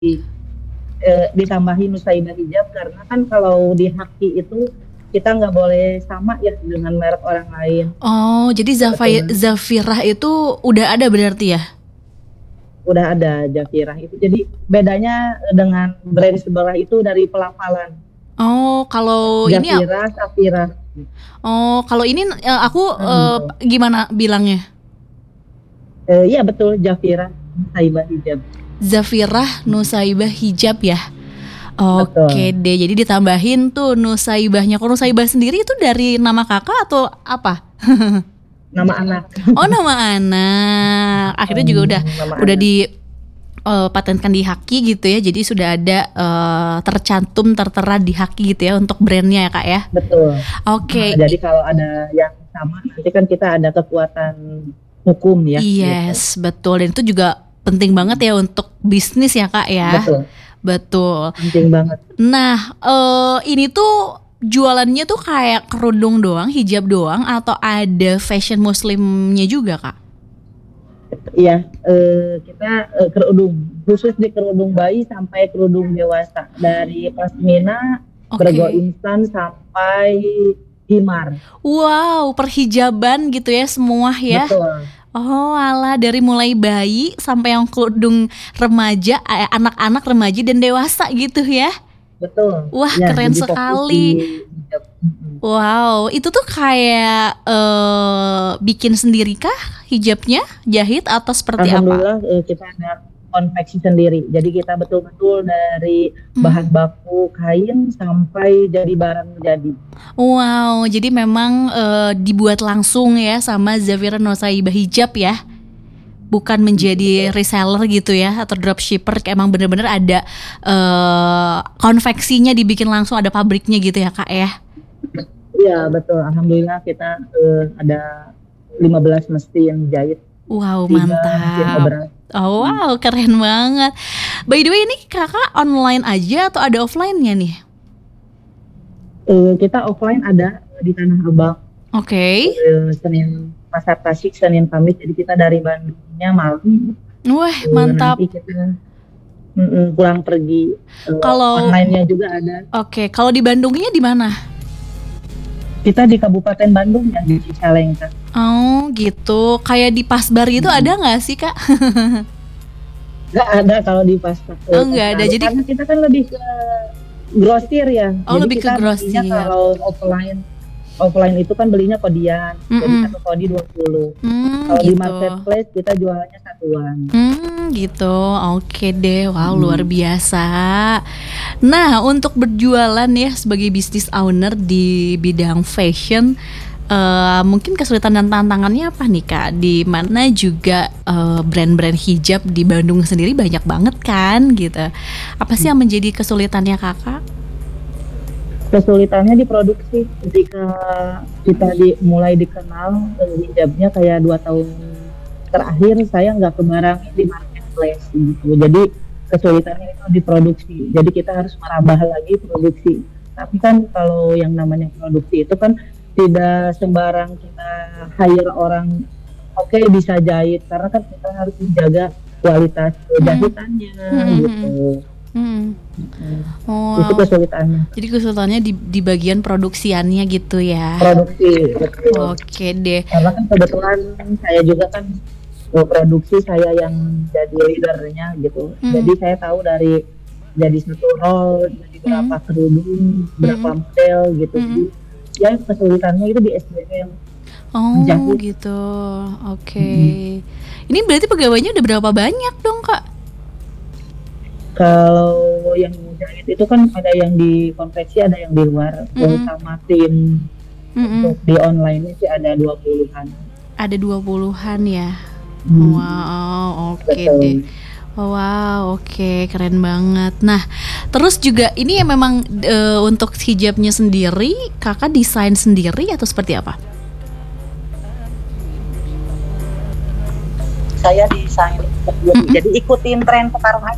ditambahin Nusaibah Hijab karena kan kalau di Haki itu kita nggak boleh sama ya dengan merek orang lain. Oh, jadi Kebetulan Zafirah itu udah ada berarti ya? udah ada Jafirah itu. Jadi bedanya dengan brand sebelah itu dari pelafalan. Oh, kalau ini Jafirah, Safirah. kalau ini aku Gitu. gimana bilangnya? Iya betul Jafirah Nusaibah Hijab. Zafirah Nusaibah Hijab ya. Oke Betul. deh, jadi ditambahin tuh Nusaibahnya. Kalau Nusaibah sendiri itu dari nama kakak atau apa? Nama anak. Oh, nama anak. Akhirnya juga Nama udah anak. di patenkan di Haki gitu ya. Jadi sudah ada tercantum tertera di Haki gitu ya untuk brandnya ya kak ya. Betul. Oke. Jadi kalau ada yang sama nanti kan kita ada kekuatan hukum ya. Yes, betul. Dan itu juga penting banget ya untuk bisnis ya kak ya. Betul. Betul. Penting banget. Nah, ini tuh jualannya tuh kayak kerudung doang, hijab doang, atau ada fashion muslimnya juga kak? Iya, kita kerudung, khusus di kerudung bayi sampai kerudung dewasa, dari pasmina, bergo instan sampai himar. Wow, perhijaban gitu ya semua ya? Betul. Oh alah, dari mulai bayi sampai yang kerudung remaja, anak-anak, remaja dan dewasa gitu ya? Betul. Wah Ya, keren jadi fokus di sekali. hijab. Wow, itu tuh kayak bikin sendiri kah hijabnya, jahit atau seperti apa? Alhamdulillah kita ada konveksi sendiri. Jadi kita betul-betul dari bahan baku kain sampai jadi barang jadi. Wow, jadi memang dibuat langsung ya sama Zafirah Nusaibah Hijab ya? Bukan menjadi reseller gitu ya atau dropshipper, emang bener-bener ada konveksinya dibikin langsung, ada pabriknya gitu ya kak ya? Iya betul, alhamdulillah kita ada 15 mesin jahit. Wow, mantap. Oh wow, keren banget. By the way, ini kakak online aja atau ada offline-nya nih? Kita offline ada di Tanah Abang. Oke. Senin, Pasar Tasik, Senin Kamis. Jadi kita dari Bandungnya malam. Wah, mantap. Nanti kita pulang pergi. Kalau online-nya juga ada. Oke, kalau di Bandungnya di mana? Kita di Kabupaten Bandung ya, di Cicalengka. Oh gitu, kayak di Pasbar itu ada nggak sih kak? Nggak ada kalau di Pasbar. Oh nggak ada, jadi karena kita kan lebih ke grosir ya. Oh jadi lebih kita ke grosir. Kalau offline itu kan belinya kodian, jadi satu kodi 20. Kalau gitu. di marketplace kita jualannya satuan. Gitu, oke deh, wow luar biasa. Nah untuk berjualan ya sebagai business owner di bidang fashion, mungkin kesulitan dan tantangannya apa nih kak? Di mana juga brand-brand hijab di Bandung sendiri banyak banget kan gitu. Apa sih yang menjadi kesulitannya kakak? Kesulitannya di produksi. Ketika kita mulai dikenal hijabnya kayak 2 tahun terakhir, saya nggak kebarangin di marketplace gitu. Jadi kesulitannya itu di produksi. Jadi kita harus merambah lagi produksi. Tapi kan kalau yang namanya produksi itu kan tidak sembarang kita hire orang bisa jahit, karena kan kita harus menjaga kualitas jahitannya gitu. Oh, itu kesulitannya. Jadi kesulitannya di bagian produksiannya gitu ya. Produksi, betul. Oke deh. Karena kan kebetulan saya juga kan produksi, saya yang jadi leadernya gitu. Jadi saya tahu dari jadi satu roll, jadi berapa kerudung, berapa model gitu. Jadi ya kesulitannya itu di SDM. Oh gitu, oke. Ini berarti pegawainya udah berapa banyak dong kak? Kalau yang jahit itu kan ada yang di konveksi, ada yang di luar. Sama tim untuk di online sih ada 20-an. Ada 20-an ya? Wow, oke deh. Wow, oke, keren banget. Nah, terus juga ini ya memang untuk hijabnya sendiri, kakak desain sendiri atau seperti apa? Saya desain, jadi ikutin tren sekarang aja.